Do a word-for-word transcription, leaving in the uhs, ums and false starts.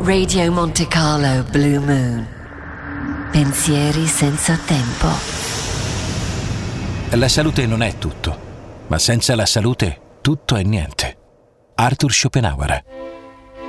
Radio Monte Carlo Blue Moon. Pensieri senza tempo. La salute non è tutto, ma senza la salute tutto è niente. Arthur Schopenhauer.